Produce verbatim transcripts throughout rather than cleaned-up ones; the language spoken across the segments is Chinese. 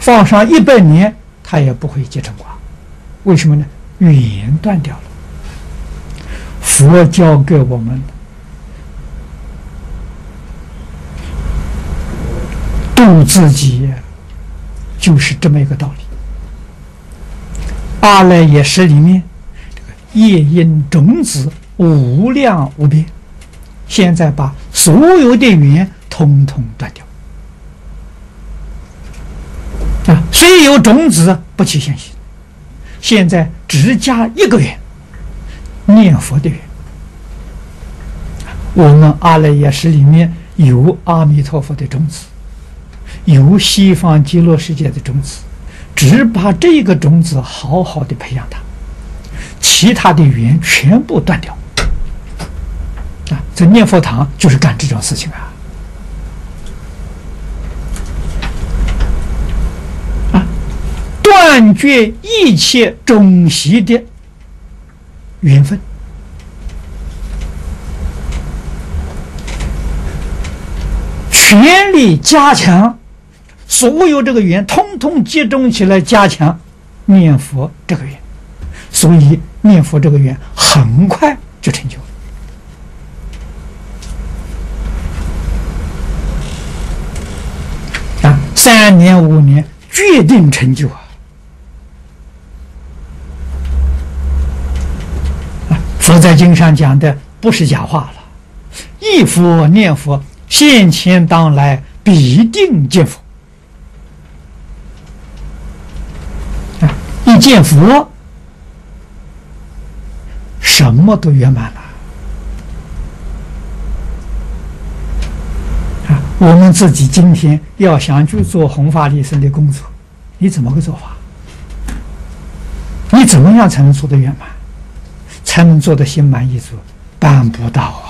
放上一百年，它也不会结成quả。为什么呢？缘断掉了。佛教给我们度自己，就是这么一个道理。阿赖耶识里面，这个业因种子无量无边，现在把所有的缘通通断掉。啊，虽有种子不起现行，现在只加一个缘，念佛的缘。我们阿赖耶识里面有阿弥陀佛的种子，有西方极乐世界的种子，只把这个种子好好的培养它，其他的缘全部断掉。啊，这念佛堂就是干这种事情啊！啊，断绝一切种习的缘分。全力加强，所有这个缘通通集中起来，加强念佛这个缘，所以念佛这个缘很快就成就了啊！三年五年决定成就啊！啊，佛在经上讲的不是假话了，一佛念佛，现前当来必定见佛。啊，一见佛，什么都圆满了。啊，我们自己今天要想去做弘法利生的工作，你怎么个做法？你怎么样才能做得圆满？才能做得心满意足？办不到啊！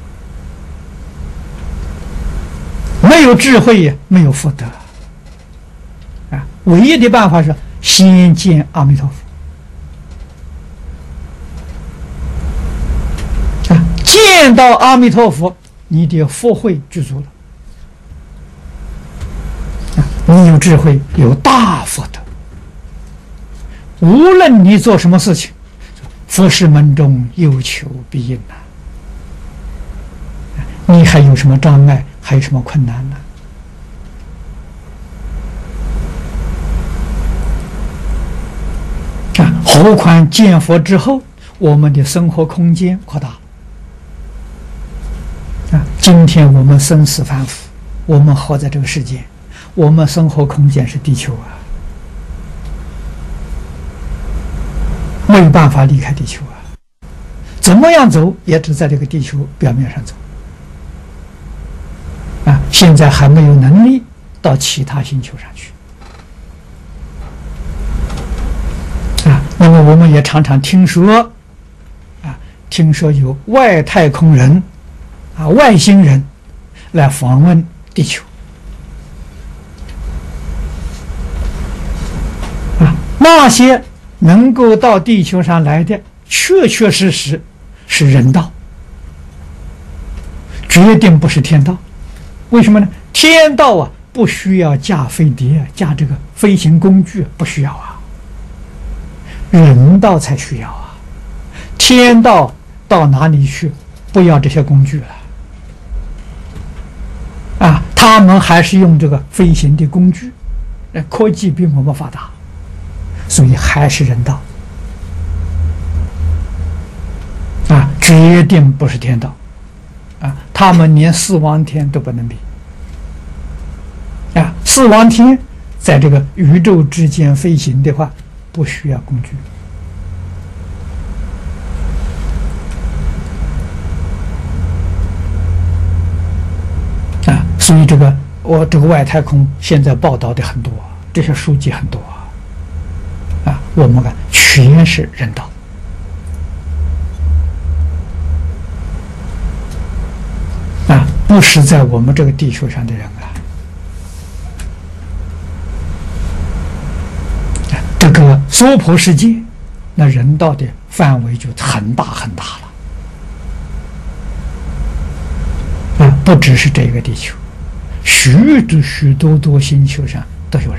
没有智慧也没有福德啊！唯一的办法是先见阿弥陀佛啊！见到阿弥陀佛，你的福慧具足了啊！你有智慧，有大福德。无论你做什么事情，佛事门中有求必应啊！你还有什么障碍？还有什么困难呢？啊，何况见佛之后，我们的生活空间扩大了。啊，今天我们生死凡夫，我们活在这个世界，我们生活空间是地球啊，没有办法离开地球啊。怎么样走，也只在这个地球表面上走。啊，现在还没有能力到其他星球上去啊。那么我们也常常听说，啊，听说有外太空人，啊，外星人来访问地球，啊，那些能够到地球上来的，确确实实是人道，决定不是天道。为什么呢？天道啊，不需要驾飞碟，驾这个飞行工具，不需要啊。人道才需要啊。天道到哪里去？不要这些工具了。啊，他们还是用这个飞行的工具，科技比我们发达，所以还是人道。啊，决定不是天道。啊，他们连四王天都不能比。啊，四王天在这个宇宙之间飞行的话，不需要工具。啊，所以这个我这个外太空现在报道的很多，这些书籍很多啊，我们看全是人道。啊，不是在我们这个地球上的人啊，这个娑婆世界，那人道的范围就很大很大了。啊，不只是这个地球，许多许多多星球上都有人。